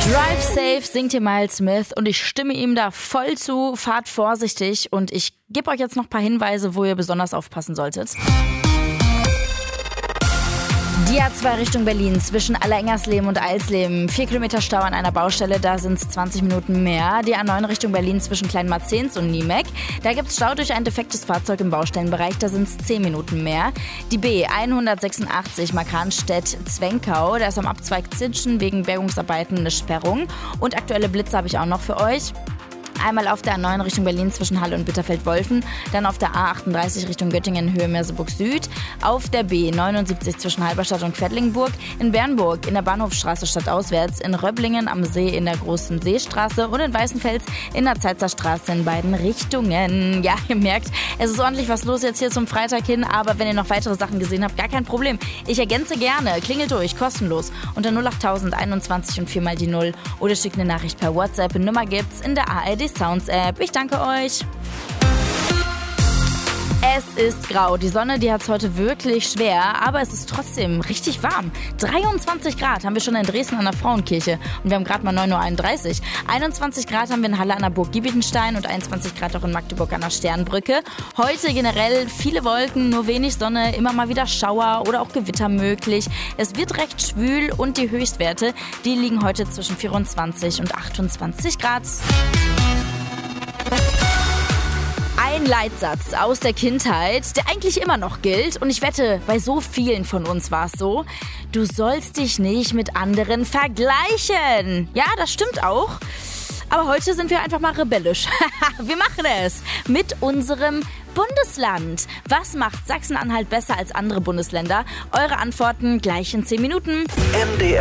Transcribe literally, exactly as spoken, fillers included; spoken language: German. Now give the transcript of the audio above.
Drive Safe singt hier Miles Smith und ich stimme ihm da voll zu. Fahrt vorsichtig und ich gebe euch jetzt noch ein paar Hinweise, wo ihr besonders aufpassen solltet. Die A zwei Richtung Berlin zwischen Allerengersleben und Eilsleben. Vier Kilometer Stau an einer Baustelle, da sind es zwanzig Minuten mehr. Die A neun Richtung Berlin zwischen Kleinmarzens und Niemek. Da gibt es Stau durch ein defektes Fahrzeug im Baustellenbereich, da sind es zehn Minuten mehr. Die B hundertsechsundachtzig Markranstädt-Zwenkau, da ist am Abzweig Zitschen wegen Bergungsarbeiten eine Sperrung. Und aktuelle Blitze habe ich auch noch für euch. Einmal auf der A neun Richtung Berlin zwischen Halle und Bitterfeld-Wolfen, dann auf der A achtunddreißig Richtung Göttingen Höhe Merseburg Süd, auf der B neunundsiebzig zwischen Halberstadt und Quedlinburg, in Bernburg in der Bahnhofstraße stadtauswärts, in Röblingen am See in der Großen Seestraße und in Weißenfels in der Zeitzer Straße in beiden Richtungen. Ja, ihr merkt, es ist ordentlich was los jetzt hier zum Freitag hin, aber wenn ihr noch weitere Sachen gesehen habt, gar kein Problem. Ich ergänze gerne, klingelt durch, kostenlos, unter null acht tausend einundzwanzig und viermal die Null oder schickt eine Nachricht per WhatsApp. Nummer gibt's in der A R D Sounds App. Ich danke euch. Es ist grau. Die Sonne, die hat es heute wirklich schwer, aber es ist trotzdem richtig warm. dreiundzwanzig Grad haben wir schon in Dresden an der Frauenkirche und wir haben gerade mal neun Uhr einunddreißig. einundzwanzig Grad haben wir in Halle an der Burg Giebichenstein und einundzwanzig Grad auch in Magdeburg an der Sternbrücke. Heute generell viele Wolken, nur wenig Sonne, immer mal wieder Schauer oder auch Gewitter möglich. Es wird recht schwül und die Höchstwerte, die liegen heute zwischen vierundzwanzig und achtundzwanzig Grad. Ein Leitsatz aus der Kindheit, der eigentlich immer noch gilt und ich wette, bei so vielen von uns war es so: Du sollst dich nicht mit anderen vergleichen. Ja, das stimmt auch. Aber heute sind wir einfach mal rebellisch. Wir machen es mit unserem Bundesland. Was macht Sachsen-Anhalt besser als andere Bundesländer? Eure Antworten gleich in zehn Minuten. M D R